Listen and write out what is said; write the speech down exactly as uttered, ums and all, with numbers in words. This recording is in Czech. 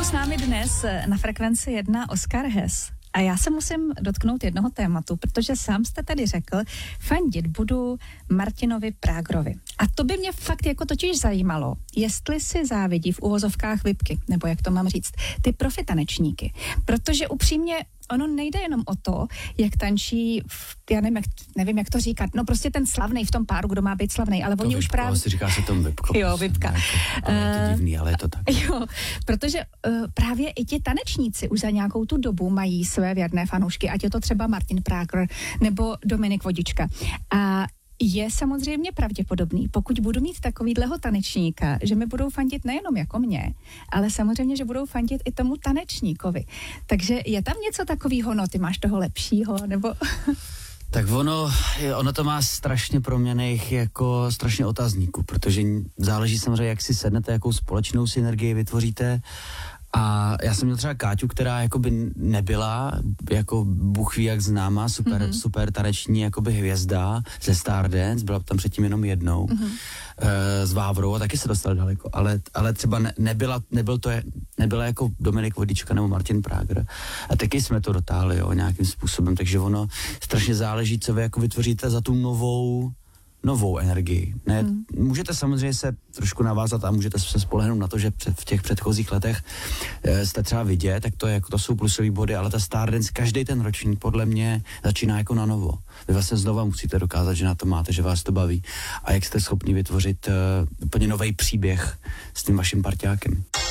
s námi dnes na Frekvenci jedna Oskar Hess. A já se musím dotknout jednoho tématu, protože sám jste tady řekl, fandit budu Martinovi Prágrovi. A to by mě fakt jako totiž zajímalo, jestli si závidí v uvozovkách vipky, nebo jak to mám říct, ty profi tanečníky. Protože upřímně ono nejde jenom o to, jak tančí, v, já nevím jak, nevím, jak to říkat, no prostě ten slavnej v tom páru, kdo má být slavnej, ale to oni vipko, už právě... asi říká se tomu vipko. Jo, vipka. Jako, ale je to divný, ale je to tak. Jo, protože uh, právě i ti tanečníci už za nějakou tu dobu mají své věrné fanoušky, ať je to třeba Martin Prágr nebo Dominik Vodička. A je samozřejmě pravděpodobný, pokud budu mít takovýhleho tanečníka, že mi budou fandit nejenom jako mě, ale samozřejmě, že budou fandit i tomu tanečníkovi. Takže je tam něco takového, no ty máš toho lepšího, nebo... Tak ono, ono to má strašně proměnných jako strašně otazníků, protože záleží samozřejmě, jak si sednete, jakou společnou synergii vytvoříte. A já jsem měl třeba Káťu, která jakoby nebyla, jako Bůh ví jak známá, super, mm-hmm. super taneční jakoby hvězda ze Stardance, byla tam předtím jenom jednou, mm-hmm. e, s Vávrou a taky se dostala daleko, ale, ale třeba ne, nebyla, nebyl to, nebyla jako Dominik Vodička nebo Martin Prágr a taky jsme to dotáhli, jo, nějakým způsobem, takže ono strašně záleží, co vy jako vytvoříte za tu novou novou energii. Ne, hmm. Můžete samozřejmě se trošku navázat a můžete se spolehnout na to, že před, v těch předchozích letech e, jste třeba vidět, tak to, je, to jsou plusové body, ale ta Stardance, každý ten ročník podle mě začíná jako na novo. Vy vlastně znova musíte dokázat, že na to máte, že vás to baví a jak jste schopni vytvořit e, úplně nový příběh s tím vaším parťákem.